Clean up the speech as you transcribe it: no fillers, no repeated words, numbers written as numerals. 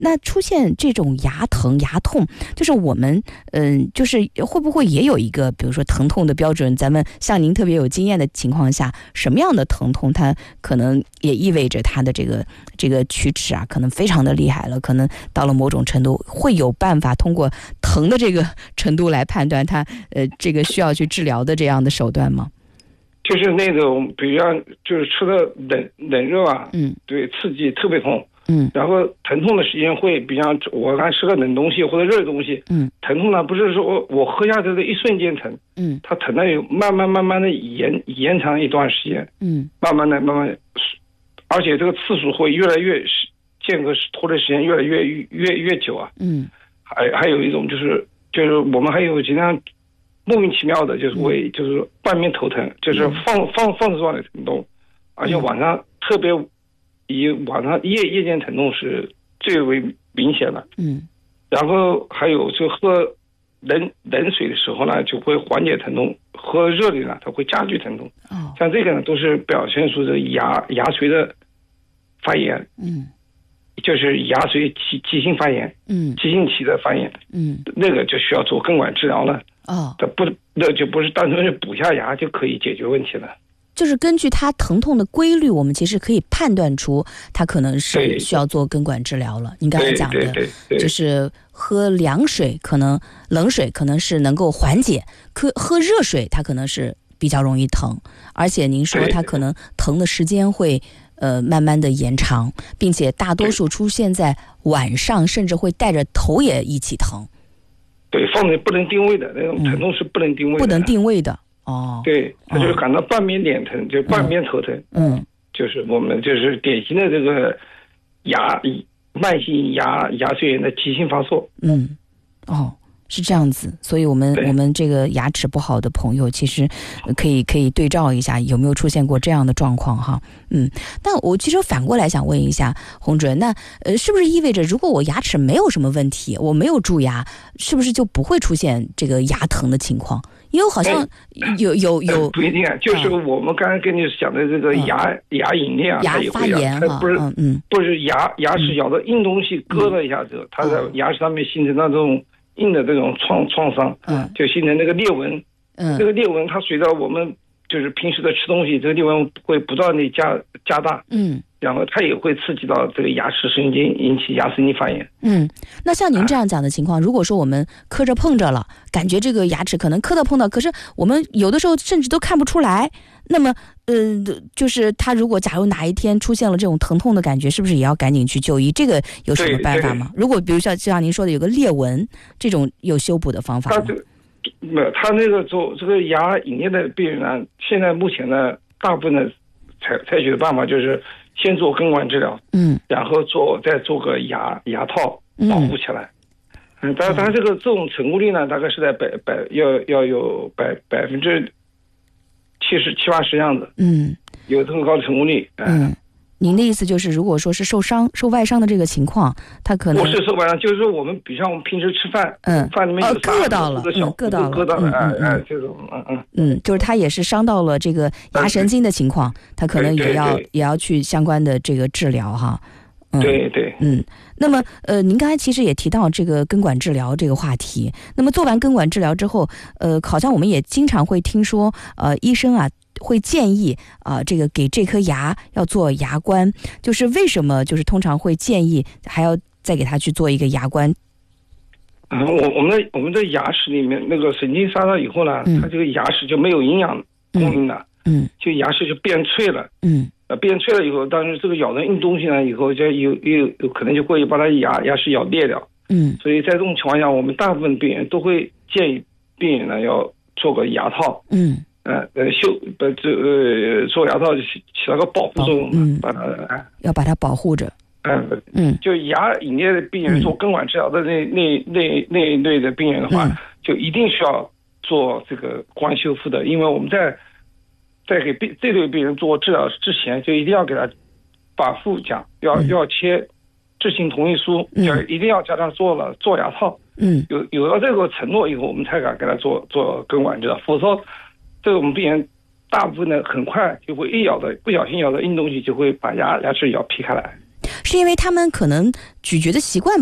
那出现这种牙疼牙痛，就是我们就是会不会也有一个比如说疼痛的标准？咱们像您特别有经验的情况下，什么样的疼痛它可能也意味着它的这个龋齿啊可能非常的厉害了，可能到了某种程度会有办法通过疼的这个程度来判断它这个需要去治疗的这样的手段吗？ 就是那种比如像就是吃的冷热啊，对，刺激特别痛，然后疼痛的时间会比像我刚吃个冷东西或者热的东西，疼痛呢不是说我喝下去的一瞬间疼，它疼的有慢慢的延长一段时间，慢慢的，而且这个次数会越来越间隔拖的时间越来越久啊，还有一种就是我们还有经常莫名其妙的就是半边头疼，就是放射状的疼痛，而且晚上特别以晚上夜间疼痛是最为明显的，然后还有就喝冷水的时候呢就会缓解疼痛，喝热的呢它会加剧疼痛，像这个呢都是表现出这牙髓的发炎，就是牙髓急性发炎，急性期的发炎，那个就需要做根管治疗了。那就不是单纯是补下牙就可以解决问题了。 就是根据它疼痛的规律，我们其实可以判断出它可能是需要做根管治疗了。您刚才讲的就是喝凉水可能冷水可能是能够缓解，喝热水它可能是比较容易疼，而且您说它可能疼的时间会慢慢的延长，并且大多数出现在晚上，甚至会带着头也一起疼。 对，放在不能定位的那种疼痛是不能定位的， 不能定位的。 对，它就是感到半边脸疼，就半边头疼，就是我们就是典型的这个慢性牙髓炎的急性发作。 是这样子，所以我们这个牙齿不好的朋友，其实可以对照一下有没有出现过这样的状况哈。但我其实反过来想问一下洪主任，那是不是意味着如果我牙齿没有什么问题，我没有蛀牙，是不是就不会出现这个牙疼的情况？因为好像有不一定啊，就是我们刚才跟你讲的这个牙龈裂啊， 牙发炎哈， 不是牙齿咬到硬东西割了一下子，它在牙齿上面形成那种硬的这种创伤，就形成那个裂纹，这个裂纹它随着我们就是平时的吃东西，这个裂纹会不断的加大，然后它也会刺激到这个牙齿神经，引起牙神经发炎。 那像您这样讲的情况，如果说我们磕着碰着了，感觉这个牙齿可能磕到碰到，可是我们有的时候甚至都看不出来，那么就是他如果假如哪一天出现了这种疼痛的感觉，是不是也要赶紧去就医？这个有什么办法吗？如果比如像就像您说的有个裂纹，这种有修补的方法吗？ 他那个做这个牙龈裂的病人呢，现在目前呢大部分的采取的办法就是先做根管治疗，然后再做个牙套保护起来。但它这种成功率呢，大概是在要有70%-80%这样子，有这么高的成功率。 您的意思就是，如果说是受外伤的这个情况，它可能不是受外伤，就是说我们比如像我们平时吃饭，饭里面有硌到了，硌到了， 这种， 就是它也是伤到了这个牙神经的情况，它可能也要去相关的这个治疗哈。 对。 那么您刚才其实也提到这个根管治疗这个话题。那么做完根管治疗之后，好像我们也经常会听说，医生啊会建议这个给这颗牙要做牙关，就是为什么就是通常会建议还要再给他去做一个牙关？ 我们的牙齿里面那个神经杀到以后呢，它这个牙齿就没有营养供应了，就牙齿就变脆了，变脆了以后，但是这个咬的硬东西呢，以后就有可能就会把它牙齿咬裂掉，所以在这种情况下，我们大部分病人都会建议病人呢要做个牙套，做牙套起到个保护作用， 要把它保护着。 就牙龈裂的病人做根管治疗的那一类的病人的话，就一定需要做这个关修复的，因为我们在给这类病人做治疗之前，就一定要给他反复讲，要签知情同意书，一定要叫他做牙套。有了这个承诺以后，我们才敢给他做根管治疗，否则这个我们病人大部分的很快就会不小心咬到硬东西，就会把牙齿咬劈开来。 是因为他们可能咀嚼的习惯